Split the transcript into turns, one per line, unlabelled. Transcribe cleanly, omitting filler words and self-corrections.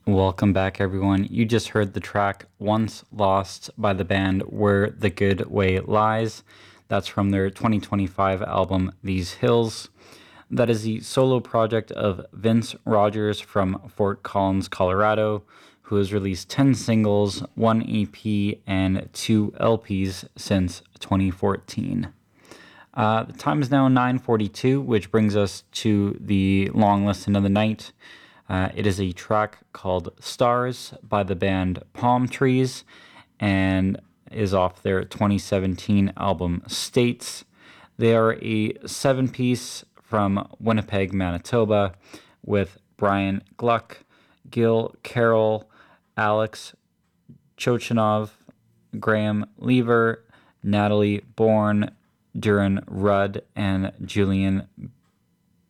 Welcome back, everyone. You just heard the track Once Lost by the band Where the Good Way Lies. That's from their 2025 album These Hills. That is the solo project of Vince Rogers from Fort Collins, Colorado, who has released 10 singles, 1 EP, and 2 LPs since 2014. The time is now 9:42, which brings us to the long listen of the night. It is a track called Stars by the band Palm Trees and is off their 2017 album States. They are a 7-piece from Winnipeg, Manitoba, with Brian Gluck, Gil Carroll, Alex Chochinov, Graham Lever, Natalie Bourne, Duran Rudd, and Julian